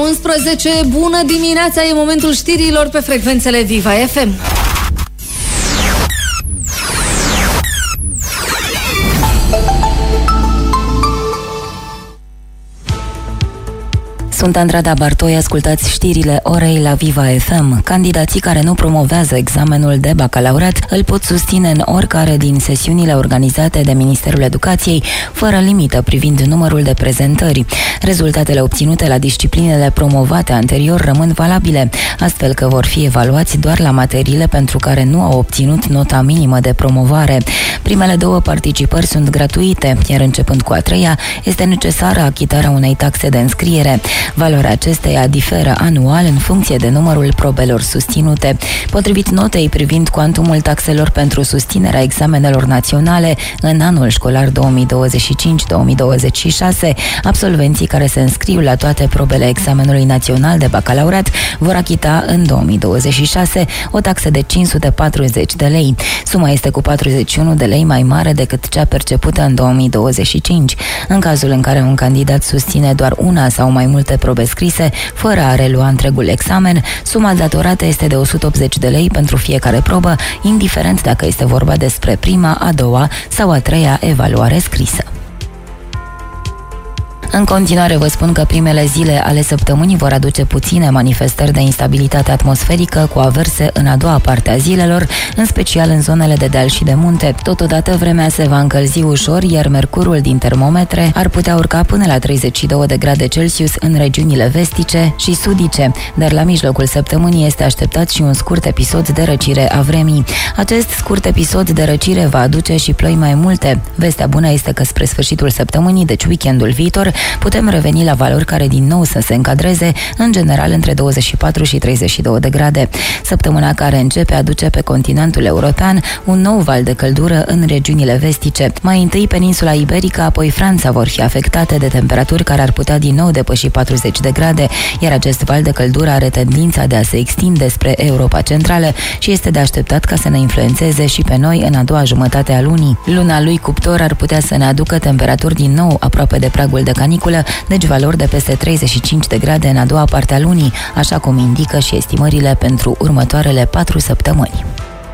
11, bună dimineața, e momentul știrilor pe frecvențele Viva FM. Sunt Andrada Bartoi, ascultați știrile orei la Viva FM. Candidații care nu promovează examenul de bacalaureat îl pot susține în oricare din sesiunile organizate de Ministerul Educației, fără limită privind numărul de prezentări. Rezultatele obținute la disciplinele promovate anterior rămân valabile, astfel că vor fi evaluați doar la materiile pentru care nu au obținut nota minimă de promovare. Primele două participări sunt gratuite, iar începând cu a treia, este necesară achitarea unei taxe de înscriere. Valoarea acesteia diferă anual în funcție de numărul probelor susținute. Potrivit notei privind cuantumul taxelor pentru susținerea examenelor naționale în anul școlar 2025-2026, absolvenții care se înscriu la toate probele examenului național de bacalaureat vor achita în 2026 o taxă de 540 de lei. Suma este cu 41 de lei mai mare decât cea percepută în 2025. În cazul în care un candidat susține doar una sau mai multe probe scrise, fără a relua întregul examen, suma datorată este de 180 de lei pentru fiecare probă, indiferent dacă este vorba despre prima, a doua sau a treia evaluare scrisă. În continuare vă spun că primele zile ale săptămânii vor aduce puține manifestări de instabilitate atmosferică cu averse în a doua parte a zilelor, în special în zonele de deal și de munte. Totodată vremea se va încălzi ușor, iar mercurul din termometre ar putea urca până la 32 de grade Celsius în regiunile vestice și sudice, dar la mijlocul săptămânii este așteptat și un scurt episod de răcire a vremii. Acest scurt episod de răcire va aduce și ploi mai multe. Vestea bună este că spre sfârșitul săptămânii, deci weekendul viitor, putem reveni la valori care din nou să se încadreze, în general între 24 și 32 de grade. Săptămâna care începe aduce pe continentul european un nou val de căldură în regiunile vestice. Mai întâi peninsula iberică, apoi Franța vor fi afectate de temperaturi care ar putea din nou depăși 40 de grade, iar acest val de căldură are tendința de a se extinde spre Europa Centrală și este de așteptat ca să ne influențeze și pe noi în a doua jumătate a lunii. Luna lui Cuptor ar putea să ne aducă temperaturi din nou aproape de pragul de caniculă, deci valori de peste 35 de grade în a doua parte a lunii, așa cum indică și estimările pentru următoarele 4 săptămâni.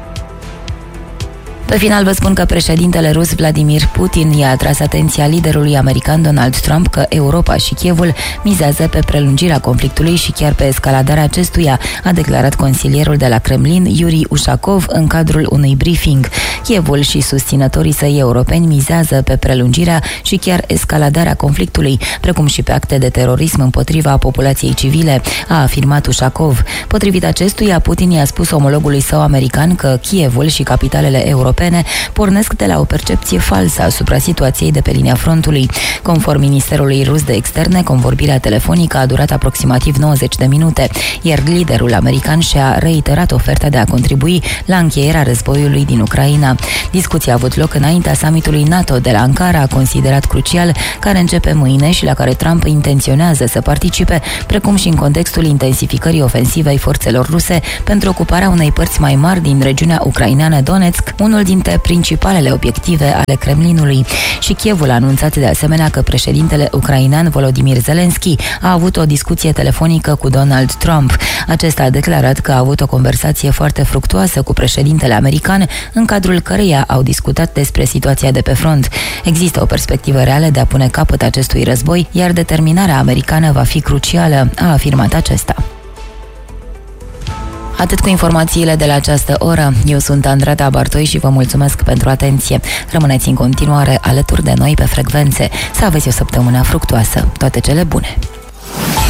Pe final vă spun că președintele rus Vladimir Putin i-a atras atenția liderului american Donald Trump că Europa și Kievul mizează pe prelungirea conflictului și chiar pe escaladarea acestuia, a declarat consilierul de la Kremlin, Yuri Ushakov, în cadrul unui briefing. Kievul și susținătorii săi europeni mizează pe prelungirea și chiar escaladarea conflictului, precum și pe acte de terorism împotriva populației civile, a afirmat Ushakov. Potrivit acestuia, Putin i-a spus omologului său american că Kievul și capitalele europene pornesc de la o percepție falsă asupra situației de pe linia frontului. Conform Ministerului Rus de Externe, convorbirea telefonică a durat aproximativ 90 de minute, iar liderul american și-a reiterat oferta de a contribui la încheierea războiului din Ucraina. Discuția a avut loc înaintea summitului NATO de la Ankara, considerat crucial, care începe mâine și la care Trump intenționează să participe, precum și în contextul intensificării ofensivei forțelor ruse pentru ocuparea unei părți mai mari din regiunea ucraineană Donetsk, unul dintre principalele obiective ale Kremlinului. Și Kievul a anunțat de asemenea că președintele ucrainean Volodymyr Zelensky a avut o discuție telefonică cu Donald Trump. Acesta a declarat că a avut o conversație foarte fructuoasă cu președintele american, în cadrul căreia au discutat despre situația de pe front. Există o perspectivă reală de a pune capăt acestui război, iar determinarea americană va fi crucială, a afirmat acesta. Atât cu informațiile de la această oră. Eu sunt Andrada Bartoi și vă mulțumesc pentru atenție. Rămâneți în continuare alături de noi pe frecvențe. Să aveți o săptămână fructuoasă. Toate cele bune!